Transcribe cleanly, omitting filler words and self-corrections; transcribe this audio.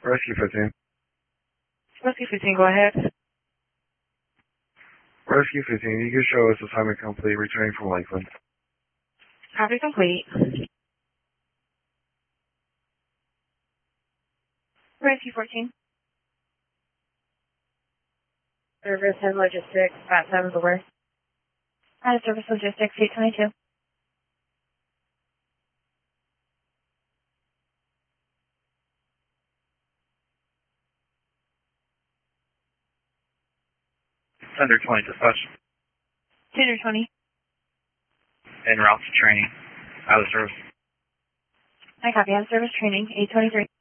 Rescue 15. Rescue 15, go ahead. Rescue 15, you can show us assignment complete, returning from Lakeland. Copy complete. Rescue 14. Service and Logistics, about 7 over. Service Logistics, 822. Thunder 20 dispatch. Thunder 20. En route to training. Out of service. I copy. Out of service training, 823.